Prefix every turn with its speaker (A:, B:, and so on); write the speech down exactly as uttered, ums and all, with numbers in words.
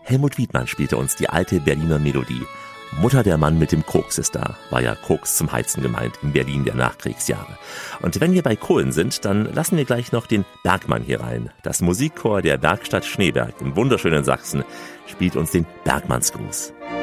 A: Helmut Wiedmann spielte uns die alte Berliner Melodie. Mutter der Mann mit dem Koks ist da, war ja Koks zum Heizen gemeint in Berlin der Nachkriegsjahre. Und wenn wir bei Kohlen sind, dann lassen wir gleich noch den Bergmann hier rein. Das Musikchor der Werkstatt Schneeberg im wunderschönen Sachsen spielt uns den Bergmannsgruß.